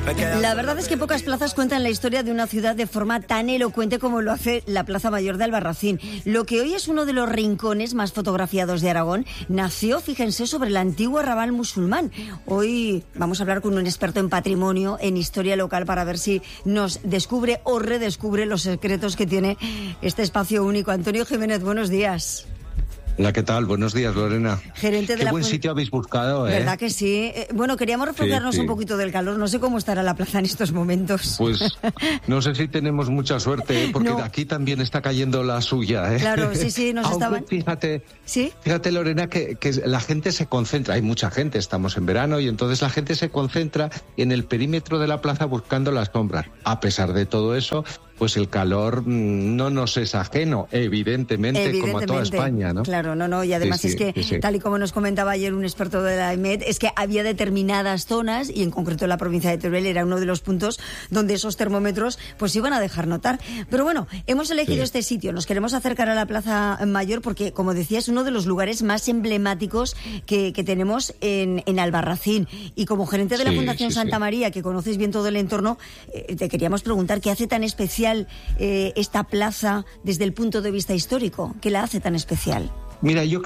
La verdad es que pocas plazas cuentan la historia de una ciudad de forma tan elocuente como lo hace la Plaza Mayor de Albarracín. Lo que hoy es uno de los rincones más fotografiados de Aragón nació, fíjense, sobre el antiguo arrabal musulmán. Hoy vamos a hablar con un experto en patrimonio, en historia local, para ver si nos descubre o redescubre los secretos que tiene este espacio único. Antonio Jiménez, buenos días. Hola, ¿qué tal? Buenos días, Lorena. Gerente de Qué buen sitio habéis buscado, ¿eh? ¿Verdad que sí? Bueno, queríamos refugiarnos un poquito del calor. No sé cómo estará la plaza en estos momentos. Pues no sé si tenemos mucha suerte, ¿eh? Porque No. de aquí también está cayendo la suya, ¿eh? Claro, sí, nos Aunque estaban... Fíjate, Lorena, que la gente se concentra. Hay mucha gente, estamos en verano, y entonces la gente se concentra en el perímetro de la plaza buscando las sombras. A pesar de todo eso, pues el calor no nos es ajeno, evidentemente, como a toda España, ¿no? Claro, no, y además Sí, tal y como nos comentaba ayer un experto de la EMET, es que había determinadas zonas, y en concreto la provincia de Teruel era uno de los puntos donde esos termómetros pues iban a dejar notar. Pero bueno, hemos elegido este sitio, nos queremos acercar a la Plaza Mayor porque, como decía, es uno de los lugares más emblemáticos que tenemos en Albarracín. Y como gerente de la Fundación Santa María, que conoces bien todo el entorno, te queríamos preguntar qué hace tan especial esta plaza desde el punto de vista histórico. ¿Qué la hace tan especial? Mira, yo